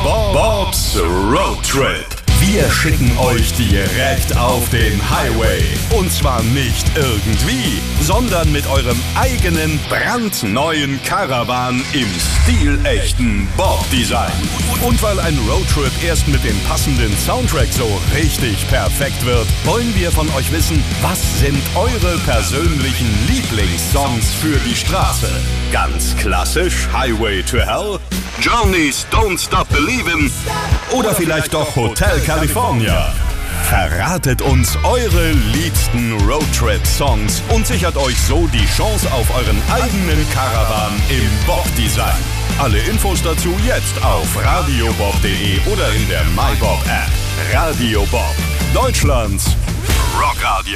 Bob's Road Trip. Wir schicken euch direkt auf den Highway. Und zwar nicht irgendwie, sondern mit eurem eigenen brandneuen Caravan im stilechten Bob-Design. Und weil ein Roadtrip erst mit dem passenden Soundtrack so richtig perfekt wird, wollen wir von euch wissen, was sind eure persönlichen Lieblingssongs für die Straße? Ganz klassisch Highway to Hell, Journey's Don't Stop Believin' oder vielleicht doch Hotel California. Verratet uns eure liebsten Roadtrip-Songs und sichert euch so die Chance auf euren eigenen Caravan im Bob-Design. Alle Infos dazu jetzt auf radiobob.de oder in der MyBob-App. Radio Bob, Deutschlands Rockradio.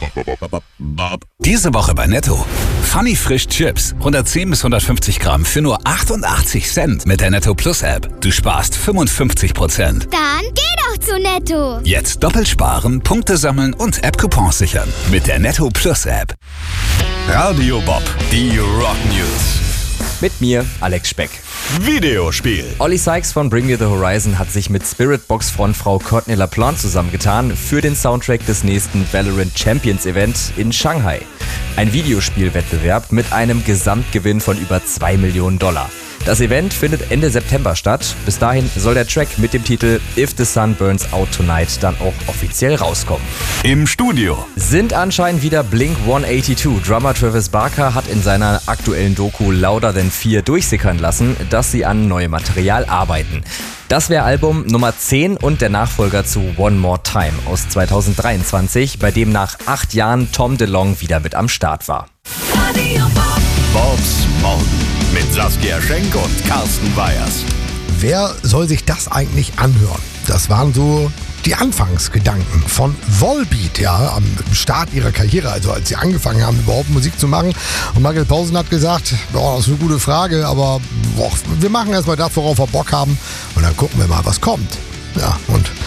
Diese Woche bei Netto. Funny Frisch Chips. 110 bis 150 Gramm für nur 88 Cent mit der Netto Plus App. Du sparst 55%. Dann geh doch zu Netto. Jetzt doppelt sparen, Punkte sammeln und App-Coupons sichern. Mit der Netto Plus App. Radio Bob, die Rock News. Mit mir, Alex Speck. Videospiel. Ollie Sykes von Bring Me The Horizon hat sich mit Spiritbox-Frontfrau Courtney LaPlante zusammengetan für den Soundtrack des nächsten Valorant Champions Event in Shanghai. Ein Videospielwettbewerb mit einem Gesamtgewinn von über $2 Millionen. Das Event findet Ende September statt. Bis dahin soll der Track mit dem Titel If the Sun Burns Out Tonight dann auch offiziell rauskommen. Im Studio sind anscheinend wieder Blink-182. Drummer Travis Barker hat in seiner aktuellen Doku Louder Than Fear durchsickern lassen, dass sie an neuem Material arbeiten. Das wäre Album Nummer 10 und der Nachfolger zu One More Time aus 2023, bei dem nach 8 Jahren Tom DeLonge wieder mit am Start war. Bobs Morgen mit Saskia Schenk und Carsten Weyers. Wer soll sich das eigentlich anhören? Das waren so die Anfangsgedanken von Volbeat, ja, am Start ihrer Karriere, also als sie angefangen haben, überhaupt Musik zu machen. Und Michael Posen hat gesagt, das ist eine gute Frage, aber wir machen erstmal das, worauf wir Bock haben und dann gucken wir mal, was kommt. Ja, und